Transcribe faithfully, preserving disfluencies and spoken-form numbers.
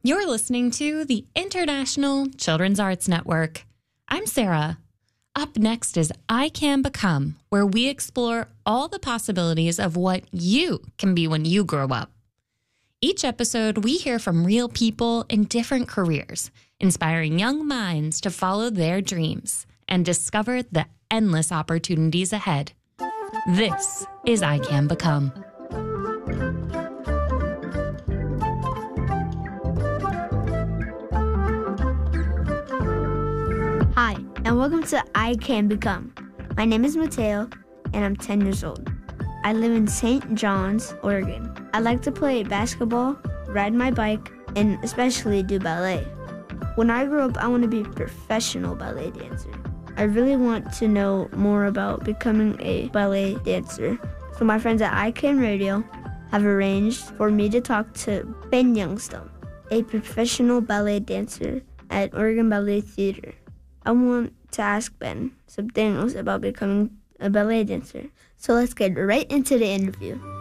You're listening to the International Children's Arts Network. I'm Sarah. Up next is I Can Become, where we explore all the possibilities of what you can be when you grow up. Each episode, we hear from real people in different careers, inspiring young minds to follow their dreams and discover the endless opportunities ahead. This is I Can Become. Hi, and welcome to I Can Become. My name is Mateo, and I'm ten years old. I live in Saint John's, Oregon. I like to play basketball, ride my bike, and especially do ballet. When I grow up, I want to be a professional ballet dancer. I really want to know more about becoming a ballet dancer. So my friends at I Can Radio have arranged for me to talk to Ben Youngstone, a professional ballet dancer at Oregon Ballet Theater. I want to ask Ben some things about becoming a ballet dancer. So let's get right into the interview.